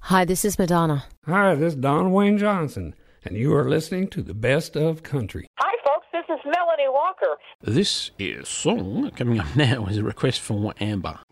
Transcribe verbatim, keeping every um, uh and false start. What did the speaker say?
Hi, this is Madonna. Hi, this is Don Wayne Johnson, and you are listening to the Best of Country. Hi, folks. This is Melanie Walker. This is song coming up now is a request from Amber.